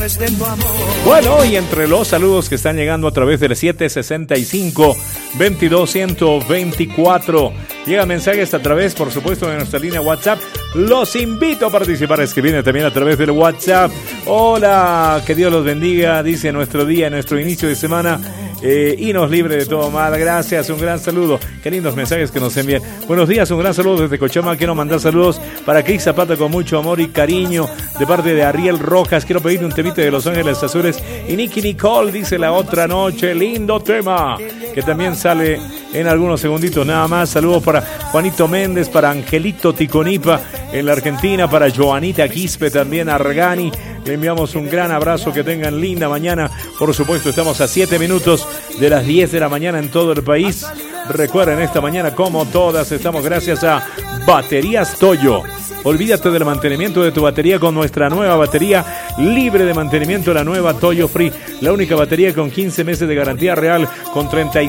Bueno, y entre los saludos que están llegando a través del 765-22-124, llegan mensajes a través, por supuesto, de nuestra línea WhatsApp. Los invito a participar, escribiendo también a través del WhatsApp. Hola, que Dios los bendiga, dice nuestro día, nuestro inicio de semana. Y nos libre de todo mal. Gracias, un gran saludo. Qué lindos mensajes que nos envían. Buenos días, un gran saludo desde Cochabamba. Quiero mandar saludos para Cris Zapata con mucho amor y cariño de parte de Ariel Rojas. Quiero pedirle un temita de Los Ángeles Azules. Y Nicky Nicole dice La Otra Noche. Lindo tema que también sale en algunos segunditos nada más. Saludos para Juanito Méndez, para Angelito Ticonipa en la Argentina, para Joanita Quispe también, Argani. Le enviamos un gran abrazo, que tengan linda mañana. Por supuesto, estamos a 7 minutos de las 10 de la mañana en todo el país. Recuerden, esta mañana, como todas, estamos gracias a Baterías Toyo. Olvídate del mantenimiento de tu batería con nuestra nueva batería libre de mantenimiento, la nueva Toyo Free. La única batería con 15 meses de garantía real, con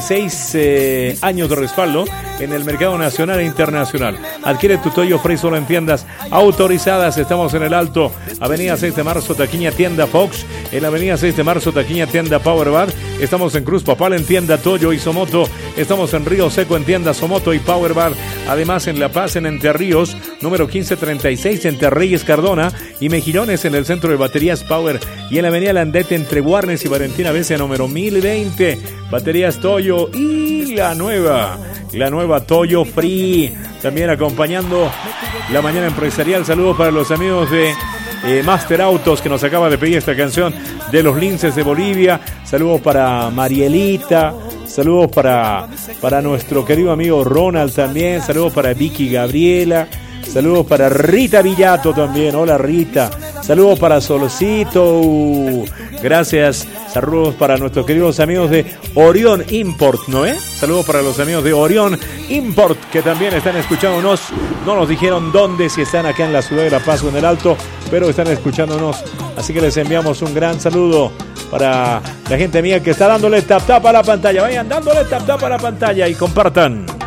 36 años de respaldo en el mercado nacional e internacional. Adquiere tu Toyo Free solo en tiendas autorizadas. Estamos en el Alto, Avenida 6 de Marzo, Taquiña, tienda Fox. En la Avenida 6 de Marzo, Taquiña, tienda Powerbar. Estamos en Cruz Papal, en tienda Toyo y Somoto. Estamos en Río Seco, en tienda Somoto y Powerbar. Además, en La Paz, en Entre Ríos, número 1536, entre Reyes Cardona y Mejillones, en el centro de baterías Power. Y en la Avenida Landete, entre Guarnes y Valentina Becia, número 1020. Baterías Toyo y la nueva Toyo Free. También acompañando la mañana empresarial. Saludos para los amigos de Master Autos, que nos acaba de pedir esta canción de los Linces de Bolivia. Saludos para Marielita. Saludos para nuestro querido amigo Ronald también. Saludos para Vicky Gabriela. Saludos para Rita Villato también. Hola, Rita. Saludos para Solcito. Gracias. Saludos para nuestros queridos amigos de Orión Import, ¿no? Saludos para los amigos de Orión Import, que también están escuchándonos. No nos dijeron dónde, si están acá en la ciudad de La Paz o en el Alto, pero están escuchándonos. Así que les enviamos un gran saludo para la gente mía que está dándole tap tap a la pantalla. Vayan dándole tap tap a la pantalla y compartan.